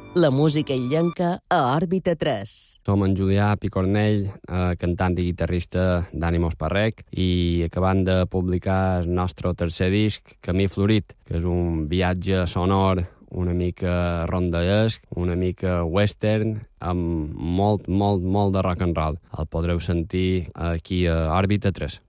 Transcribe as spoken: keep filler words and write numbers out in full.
La música illenca a Òrbita tres. Som en Julià Picornell, eh, cantant i guitarrista d'Ànimos Parrec, i acabant de publicar el nostre tercer disc, Camí Florit, que és un viatge sonor una mica rondallesc, una mica western, amb molt, molt, molt de rock and roll. El podreu sentir aquí a Òrbita tres.